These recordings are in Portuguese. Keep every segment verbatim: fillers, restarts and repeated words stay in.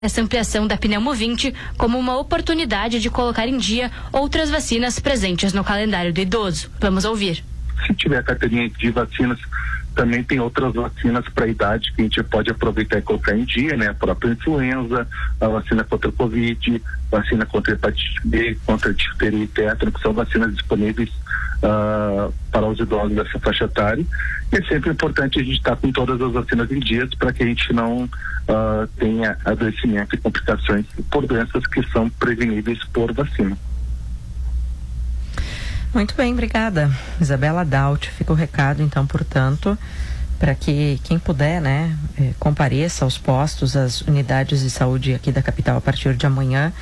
essa ampliação da Pneumovinte como uma oportunidade de colocar em dia outras vacinas presentes no calendário do idoso. Vamos ouvir. Se tiver carteirinha de vacinas, também tem outras vacinas para a idade que a gente pode aproveitar e colocar em dia, né? A própria influenza, a vacina contra o Covid, vacina contra a hepatite B, contra a difteria e tétano, que são vacinas disponíveis uh, para os idosos dessa faixa etária. E é sempre importante a gente estar com todas as vacinas em dias para que a gente não uh, tenha adoecimento e complicações por doenças que são preveníveis por vacina. Muito bem, obrigada. Isabela Daut, fica o recado, então, portanto, para que quem puder, né, eh, compareça aos postos, às unidades de saúde aqui da capital a partir de amanhã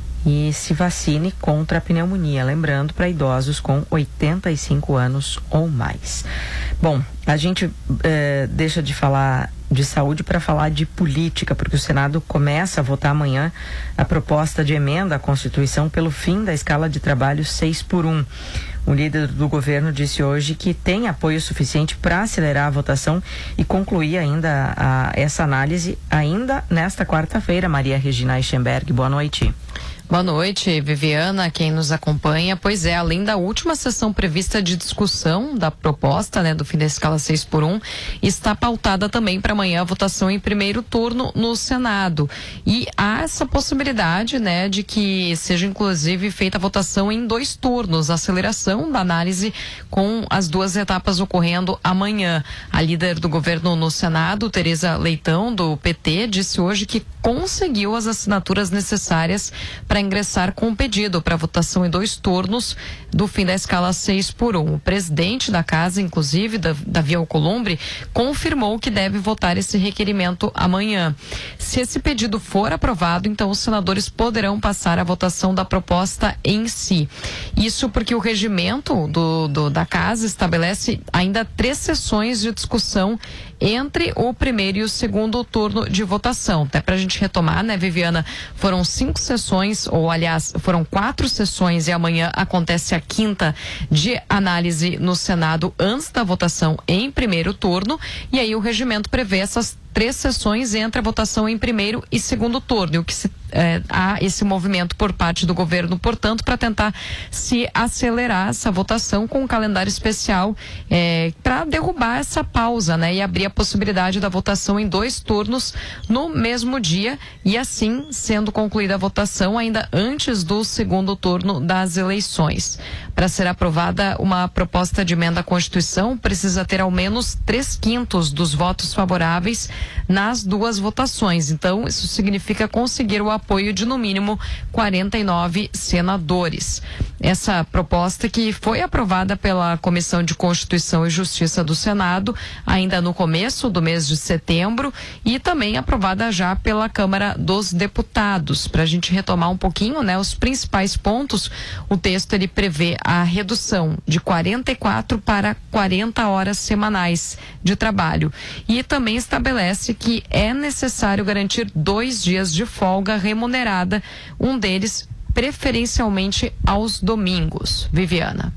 e se vacine contra a pneumonia. Lembrando, para idosos com oitenta e cinco anos ou mais. Bom, a gente eh, deixa de falar de saúde para falar de política, porque o Senado começa a votar amanhã a proposta de emenda à Constituição pelo fim da escala de trabalho seis por um. O líder do governo disse hoje que tem apoio suficiente para acelerar a votação e concluir ainda a, essa análise ainda nesta quarta-feira. Maria Regina Eichenberg, boa noite. Boa noite, Viviana, quem nos acompanha. Pois é, além da última sessão prevista de discussão da proposta, né, do fim da escala seis por um, está pautada também para amanhã a votação em primeiro turno no Senado. E há essa possibilidade, né, de que seja inclusive feita a votação em dois turnos, a aceleração da análise com as duas etapas ocorrendo amanhã. A líder do governo no Senado, Tereza Leitão, do P T, disse hoje que conseguiu as assinaturas necessárias para ingressar com o pedido para votação em dois turnos do fim da escala seis por um. O presidente da casa, inclusive, Davi Alcolumbre, confirmou que deve votar esse requerimento amanhã. Se esse pedido for aprovado, então os senadores poderão passar a votação da proposta em si. Isso porque o regimento do, do, da casa estabelece ainda três sessões de discussão entre o primeiro e o segundo turno de votação. Até para a gente retomar, né, Viviana, foram cinco sessões, ou aliás, foram quatro sessões e amanhã acontece a quinta de análise no Senado antes da votação em primeiro turno, e aí o regimento prevê essas três sessões entre a votação em primeiro e segundo turno, o que se, é, há esse movimento por parte do governo, portanto, para tentar se acelerar essa votação com um calendário especial é, para derrubar essa pausa, né, e abrir a possibilidade da votação em dois turnos no mesmo dia e assim sendo concluída a votação ainda antes do segundo turno das eleições. Para ser aprovada uma proposta de emenda à Constituição, precisa ter ao menos três quintos dos votos favoráveis nas duas votações. Então, isso significa conseguir o apoio de, no mínimo, quarenta e nove senadores. Essa proposta que foi aprovada pela Comissão de Constituição e Justiça do Senado ainda no começo do mês de setembro e também aprovada já pela Câmara dos Deputados. Para a gente retomar um pouquinho, né, os principais pontos, o texto ele prevê a redução de quarenta e quatro para quarenta horas semanais de trabalho e também estabelece que é necessário garantir dois dias de folga remunerada, um deles preferencialmente aos domingos. Viviana.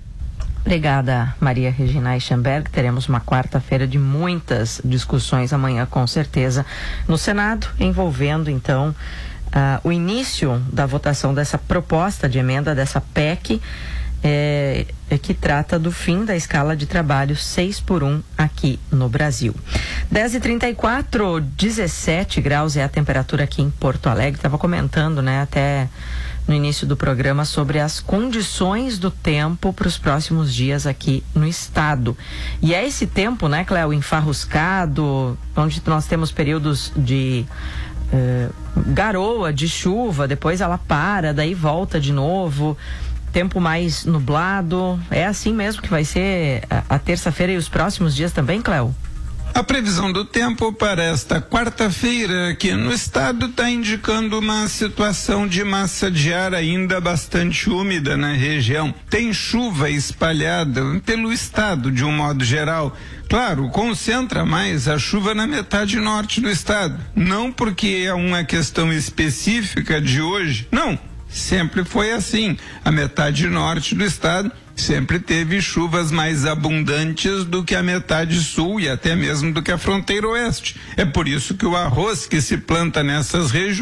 Obrigada, Maria Regina Eichenberg. Teremos uma quarta-feira de muitas discussões amanhã, com certeza, no Senado, envolvendo, então, uh, o início da votação dessa proposta de emenda, dessa P E C, é, é que trata do fim da escala de trabalho seis por um aqui no Brasil. dez e trinta e quatro, dezessete graus é a temperatura aqui em Porto Alegre. Estava comentando, né, até no início do programa sobre as condições do tempo para os próximos dias aqui no estado. E é esse tempo, né, Cléo, enfarruscado, onde nós temos períodos de eh, garoa, de chuva, depois ela para, daí volta de novo. Tempo mais nublado. É assim mesmo que vai ser a, a terça-feira e os próximos dias também, Cléo? A previsão do tempo para esta quarta-feira aqui no estado está indicando uma situação de massa de ar ainda bastante úmida na região. Tem chuva espalhada pelo estado de um modo geral. Claro, concentra mais a chuva na metade norte do estado. Não porque é uma questão específica de hoje, não. sempre foi assim. A metade norte do estado sempre teve chuvas mais abundantes do que a metade sul e até mesmo do que a fronteira oeste. É por isso que o arroz que se planta nessas regiões